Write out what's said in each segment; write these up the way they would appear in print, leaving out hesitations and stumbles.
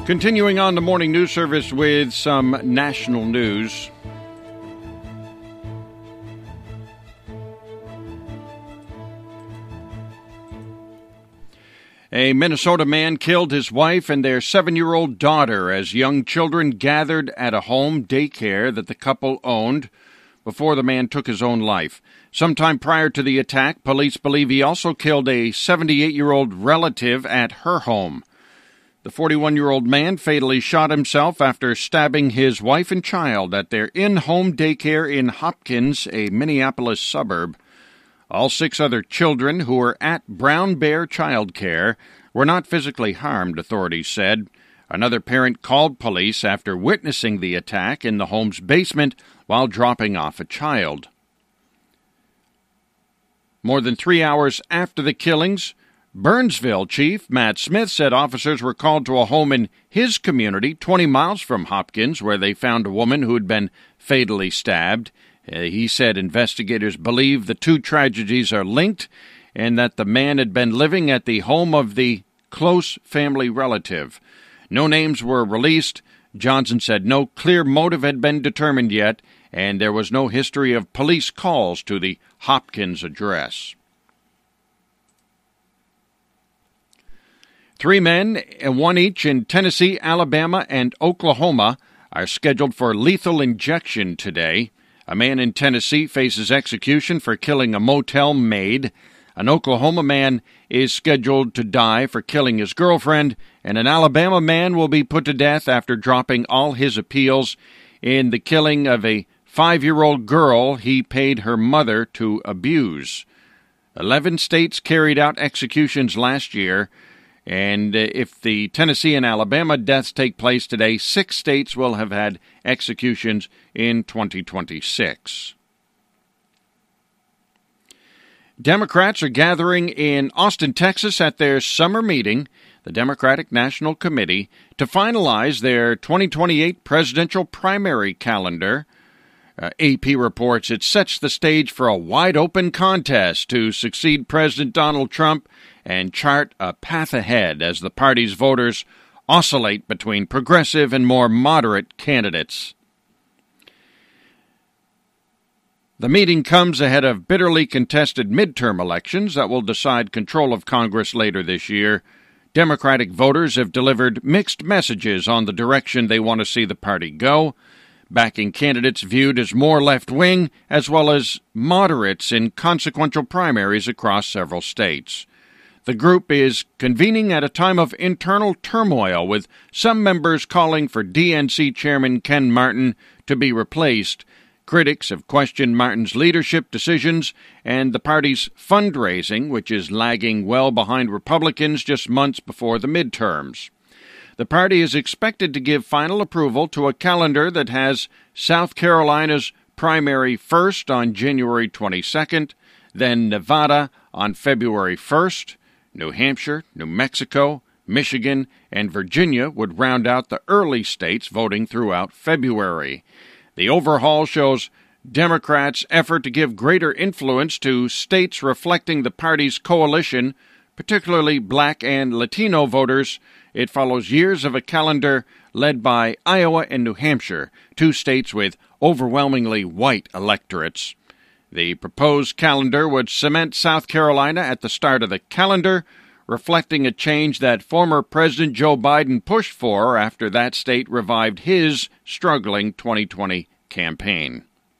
Continuing on the morning news service with some national news. A Minnesota man killed his wife and their 7-year-old daughter as young children gathered at a home daycare that the couple owned before the man took his own life. Sometime prior to the attack, police believe he also killed a 78-year-old relative at her home. The 41-year-old man fatally shot himself after stabbing his wife and child at their in-home daycare in Hopkins, a Minneapolis suburb. All 6 other children who were at Brown Bear Child Care were not physically harmed, authorities said. Another parent called police after witnessing the attack in the home's basement while dropping off a child. More than 3 hours after the killings, Burnsville Chief Matt Smith said officers were called to a home in his community 20 miles from Hopkins where they found a woman who had been fatally stabbed. He said investigators believe the 2 tragedies are linked and that the man had been living at the home of the close family relative. No names were released. Johnson said no clear motive had been determined yet, and there was no history of police calls to the Hopkins address. 3 men, 1 each in Tennessee, Alabama, and Oklahoma, are scheduled for lethal injection today. A man in Tennessee faces execution for killing a motel maid. An Oklahoma man is scheduled to die for killing his girlfriend, and an Alabama man will be put to death after dropping all his appeals in the killing of a 5-year-old girl he paid her mother to abuse. 11 states carried out executions last year. And if the Tennessee and Alabama deaths take place today, 6 states will have had executions in 2026. Democrats are gathering in Austin, Texas at their summer meeting, the Democratic National Committee, to finalize their 2028 presidential primary calendar. AP reports it sets the stage for a wide-open contest to succeed President Donald Trump and chart a path ahead as the party's voters oscillate between progressive and more moderate candidates. The meeting comes ahead of bitterly contested midterm elections that will decide control of Congress later this year. Democratic voters have delivered mixed messages on the direction they want to see the party go, backing candidates viewed as more left-wing as well as moderates in consequential primaries across several states. The group is convening at a time of internal turmoil, with some members calling for DNC Chairman Ken Martin to be replaced. Critics have questioned Martin's leadership decisions and the party's fundraising, which is lagging well behind Republicans just months before the midterms. The party is expected to give final approval to a calendar that has South Carolina's primary first on January 22nd, then Nevada on February 1st, New Hampshire, New Mexico, Michigan, and Virginia would round out the early states voting throughout February. The overhaul shows Democrats' effort to give greater influence to states reflecting the party's coalition, particularly Black and Latino voters. It follows years of a calendar led by Iowa and New Hampshire, 2 states with overwhelmingly white electorates. The proposed calendar would cement South Carolina at the start of the calendar, reflecting a change that former President Joe Biden pushed for after that state revived his struggling 2020 campaign.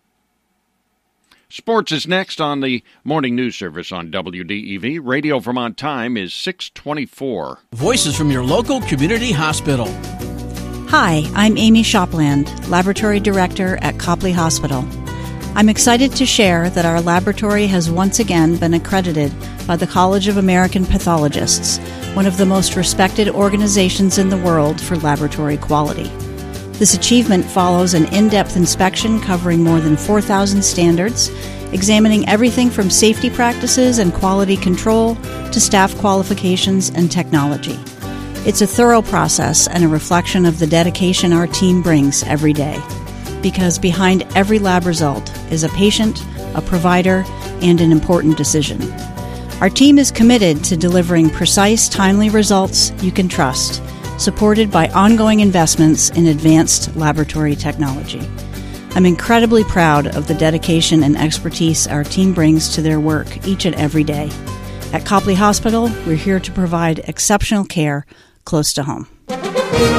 Sports is next on the morning news service on WDEV. Radio Vermont time is 6:24. Voices from your local community hospital. Hi, I'm Amy Shopland, Laboratory Director at Copley Hospital. I'm excited to share that our laboratory has once again been accredited by the College of American Pathologists, one of the most respected organizations in the world for laboratory quality. This achievement follows an in-depth inspection covering more than 4,000 standards, examining everything from safety practices and quality control to staff qualifications and technology. It's a thorough process and a reflection of the dedication our team brings every day. Because behind every lab result is a patient, a provider, and an important decision. Our team is committed to delivering precise, timely results you can trust, supported by ongoing investments in advanced laboratory technology. I'm incredibly proud of the dedication and expertise our team brings to their work each and every day. At Copley Hospital, we're here to provide exceptional care close to home.